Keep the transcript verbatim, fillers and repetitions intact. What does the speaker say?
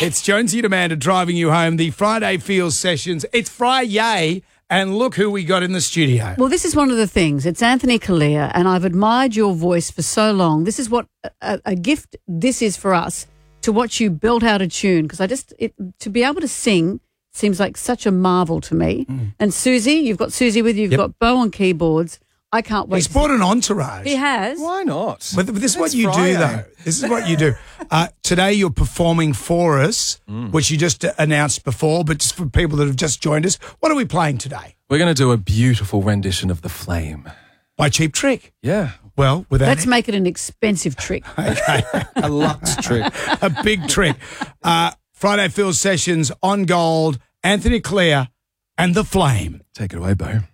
It's Jonesy and Amanda driving you home. The Friday Feels Sessions. It's Friday, and look who we got in the studio. Well, this is one of the things. It's Anthony Callea, and I've admired your voice for so long. This is what a, a gift this is for us, to watch you belt out a tune, because I just it, to be able to sing seems like such a marvel to me. Mm. And Susie, you've got Susie with you. You've yep. got Bo on keyboards. I can't wait. He's brought an entourage. He has. Why not? But this is what you Friday. do, though. This is what you do. Uh, today you're performing for us, mm. which you just announced before, but just for people that have just joined us, what are we playing today? We're going to do a beautiful rendition of The Flame. By Cheap Trick? Yeah. Well, without Let's it. make it an expensive trick. Okay. A Lux trick. A big trick. Uh, Friday Feels Sessions on Gold, Anthony Callea and The Flame. Take it away, Bo.